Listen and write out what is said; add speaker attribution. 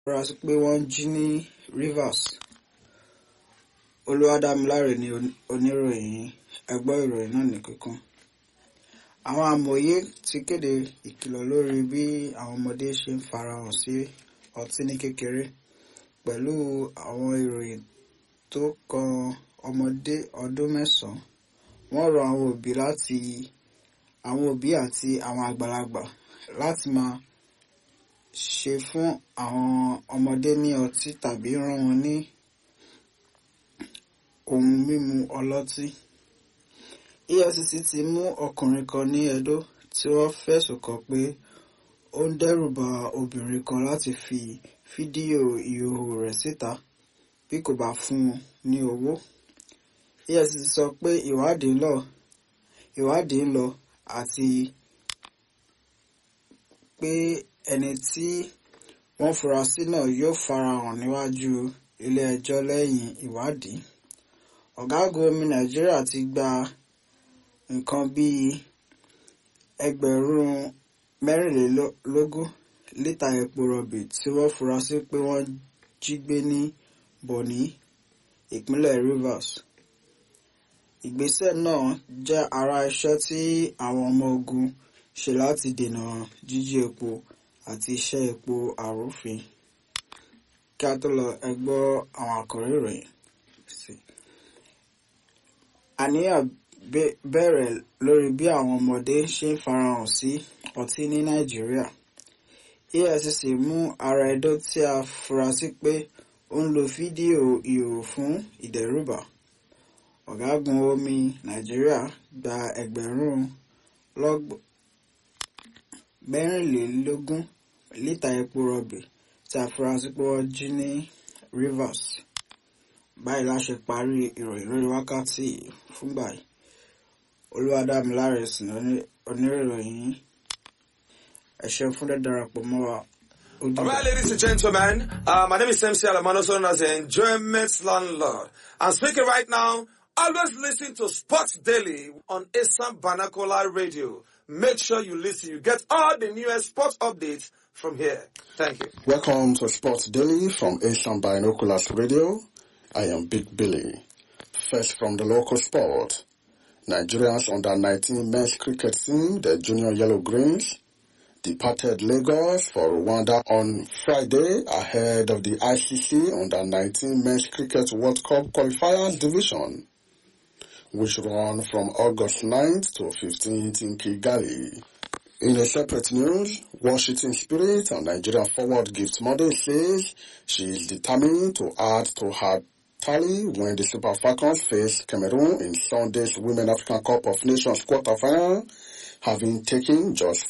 Speaker 1: fura sí pé wọ́n jí ní Rivers. Olúwadámiláre ni oníròyìn, ẹ gbọ́ ìròyìn náà ní kíkún. Àwọn amòye ti kéde ìkìlọ̀ lórí bí àwọn ọmọdé ṣe ń farahàn sí ọtí ní kékeré pẹ̀lú àwọn ìròyìn tó kan ọmọdé ọdún 9. Wọ́n rọ àwọn òbí àti àwọn àgbàlagbà láti máa ṣe fún àwọn ọmọdé ní ọtí tàbí rán wọn ní ohun mímu ọlọ́tí. EFCC ti mú ọkùnrin kan ní Edo tí wọ́n fẹ̀sùn kàn pé ó ń dẹ́rùba obìnrin kan láti fi fídíò ìhòòhò rẹ̀ síta bí kò bá fún un ní owó. EFCC sọ pé ìwádìí ń lọ àti pé ẹni tí wọ́n fura sí náà yóò farahàn níwájú ilé ẹjọ́ lẹ́yìn ìwádìí. Ọ̀gágun omi Nàìjíríà ti gba nǹkan bíi 24,000 lítà epo rọ̀bì tí wọ́n fura sí pé wọ́n jí gbé ní Bonny, ìpínlẹ̀ Rivers. Ìgbésẹ̀ náà jẹ́ ara iṣẹ́ tí àwọn ọmọ ogun ṣe láti dènà jíjí epo àti iṣẹ́ epo àrúfin. Kí a tó lọ, ẹ gbọ́ àwọn àkòrí ìròyìn sí. Àníyàn bẹ̀rẹ̀ lórí bí àwọn ọmọdé ṣe ń farahàn sí ọtí ní Nàìjíríà. EFCC mú ará Edo tí a fura sí pé ó ń lo fídíò ìhòòhò fún ìdẹ́rùbà. Ọ̀gágun omi Nàìjíríà gba 24,000 lítà epo rọ̀bì tí a fura sí pé wọ́n jí ní Rivers. Báyìí la ṣe parí ìròyìn lórí wákàtí fúngbà yìí. Olúwadámiláre sì ní oníròyìn. Ẹ ṣeun fún dídarapọ̀ mọ́ wa.
Speaker 2: All right, ladies and gentlemen, my name is MC Alamano, known as the Enjoyment Landlord. I'm speaking right now. Always listen to Sports Daily on Asam Banakola Radio. Make sure you listen. You get all the newest sports updates from here. Thank you.
Speaker 3: Welcome to Sports Daily from Asam Binoculars Radio. I am Big Billy. First from the local sport. Nigeria's under-19 men's cricket team, the Junior Yellow Greens, departed Lagos for Rwanda on Friday ahead of the ICC under-19 men's cricket World Cup qualifiers division, which run from August 9th to 15th in Kigali. In a separate news, Washington Spirit and Nigerian forward Gift Monday says she is determined to add to her tally when the Super Falcons face Cameroon in Sunday's Women African Cup of Nations quarterfinal, having taken just